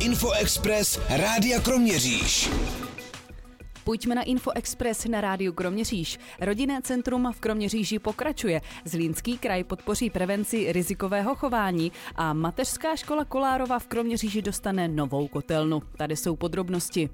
Info Express Rádia Kroměříž. Pojďme na Info Express na rádiu Kroměříž. Rodinné centrum v Kroměříži pokračuje. Zlínský kraj podpoří prevenci rizikového chování a mateřská škola Kolárova v Kroměříži dostane novou kotelnu. Tady jsou podrobnosti.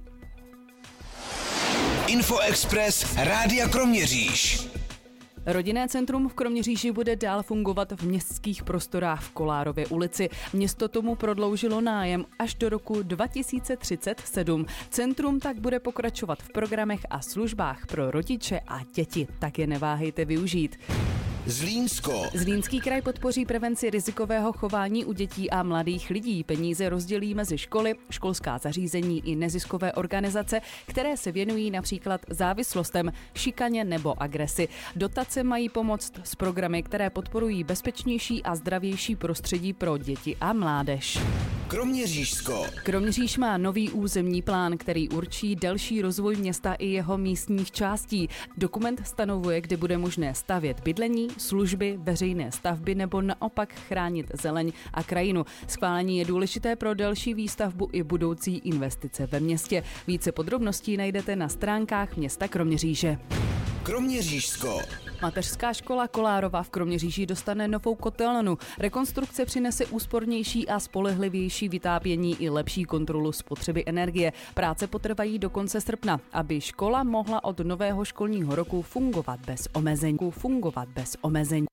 Info Express Rádia Kroměříž. Rodinné centrum v Kroměříži bude dál fungovat v městských prostorách v Kolárově ulici. Město tomu prodloužilo nájem až do roku 2037. Centrum tak bude pokračovat v programech a službách pro rodiče a děti. Tak je neváhejte využít. Zlínsko. Zlínský kraj podpoří prevenci rizikového chování u dětí a mladých lidí. Peníze rozdělí mezi školy, školská zařízení i neziskové organizace, které se věnují například závislostem, šikaně nebo agresi. Dotace mají pomoct s programy, které podporují bezpečnější a zdravější prostředí pro děti a mládež. Kroměřížsko. Kroměříž má nový územní plán, který určí další rozvoj města i jeho místních částí. Dokument stanovuje, kde bude možné stavět bydlení, služby, veřejné stavby nebo naopak chránit zeleň a krajinu. Schválení je důležité pro další výstavbu i budoucí investice ve městě. Více podrobností najdete na stránkách města Kroměříže. Kroměřížsko. Mateřská škola Kolárova v Kroměříži dostane novou kotelnu. Rekonstrukce přinese úspornější a spolehlivější vytápění i lepší kontrolu spotřeby energie. Práce potrvají do konce srpna, aby škola mohla od nového školního roku fungovat bez omezení.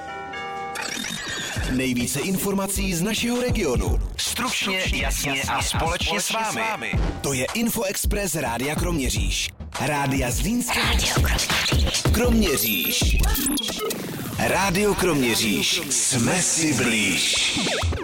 Nejvíce informací z našeho regionu. Stručně, jasně a společně s vámi. To je Info Express Rádia Kroměříž. Rádia Zlínské. Kroměříž. Rádio Kroměříž. Jsme si blíž.